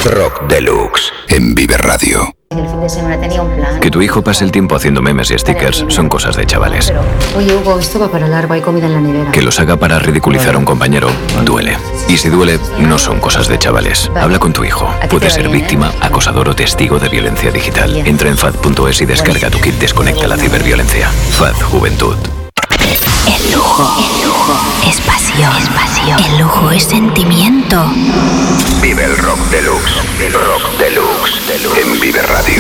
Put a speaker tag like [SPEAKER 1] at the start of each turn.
[SPEAKER 1] Rock Deluxe en Vive Radio.
[SPEAKER 2] El fin de semana tenía un plan.
[SPEAKER 3] Que tu hijo pase el tiempo haciendo memes y stickers son cosas de chavales.
[SPEAKER 2] Oye, Hugo, esto va para largo, hay comida en la nevera.
[SPEAKER 3] Que los haga para ridiculizar a un compañero duele. Y si duele, no son cosas de chavales. Habla con tu hijo. Puede ser víctima, acosador o testigo de violencia digital. Entra en FAD.es y descarga tu kit Desconecta la ciberviolencia. FAD Juventud.
[SPEAKER 4] El lujo es pasión. El lujo es sentimiento.
[SPEAKER 1] Vive el Rock Deluxe. El Rock Deluxe en Vive Radio.